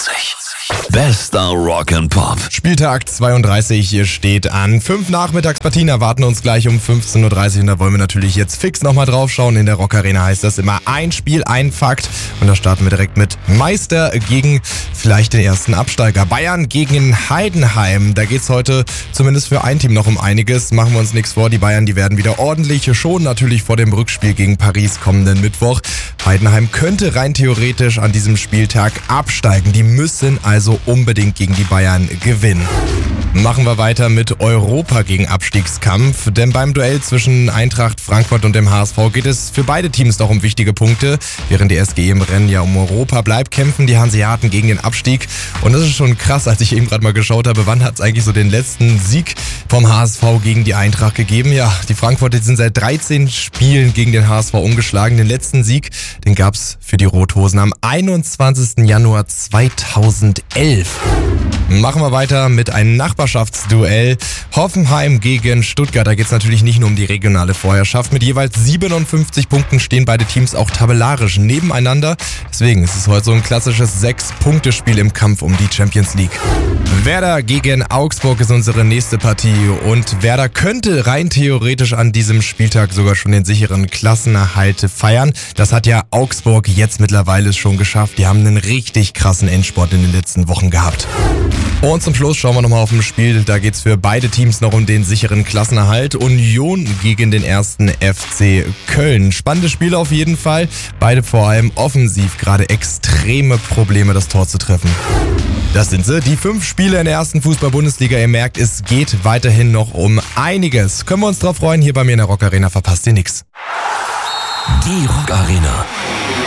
Bester Rock and Pop. Spieltag 32 steht an. 5 Nachmittagspartien erwarten uns gleich um 15.30 Uhr. Und da wollen wir natürlich jetzt fix nochmal drauf schauen. In der Rock Arena heißt das immer ein Spiel, ein Fakt. Und da starten wir direkt mit Meister gegen vielleicht den ersten Absteiger. Bayern gegen Heidenheim. Da geht's heute zumindest für ein Team noch um einiges. Machen wir uns nichts vor. Die Bayern, die werden wieder ordentlich schonen. Natürlich vor dem Rückspiel gegen Paris kommenden Mittwoch. Heidenheim könnte rein theoretisch an diesem Spieltag absteigen. Die müssen also unbedingt gegen die Bayern gewinnen. Machen wir weiter mit Europa gegen Abstiegskampf, denn beim Duell zwischen Eintracht Frankfurt und dem HSV geht es für beide Teams noch um wichtige Punkte. Während die SGE im Rennen ja um Europa bleibt, kämpfen die Hanseaten gegen den Abstieg. Und das ist schon krass, als ich eben gerade mal geschaut habe, wann hat es eigentlich so den letzten Sieg vom HSV gegen die Eintracht gegeben? Ja, die Frankfurter sind seit 13 Spielen gegen den HSV umgeschlagen. Den letzten Sieg, den gab es für die Rothosen am 21. Januar 2011. Machen wir weiter mit einem Nachbarschaftsduell. Hoffenheim gegen Stuttgart. Da geht es natürlich nicht nur um die regionale Vorherrschaft. Mit jeweils 57 Punkten stehen beide Teams auch tabellarisch nebeneinander. Deswegen ist es heute so ein klassisches 6-Punkte-Spiel im Kampf um die Champions League. Werder gegen Augsburg ist unsere nächste Partie. Und Werder könnte rein theoretisch an diesem Spieltag sogar schon den sicheren Klassenerhalt feiern. Das hat ja Augsburg jetzt mittlerweile schon geschafft. Die haben einen richtig krassen Endspurt in den letzten Wochen gehabt. Und zum Schluss schauen wir nochmal auf ein Spiel. Da geht's für beide Teams noch um den sicheren Klassenerhalt. Union gegen den ersten FC Köln. Spannendes Spiel auf jeden Fall. Beide vor allem offensiv gerade extreme Probleme, das Tor zu treffen. Das sind sie, die 5 Spiele in der ersten Fußball-Bundesliga. Ihr merkt, es geht weiterhin noch um einiges. Können wir uns drauf freuen, hier bei mir in der Rock Arena verpasst ihr nichts. Die Rock Arena.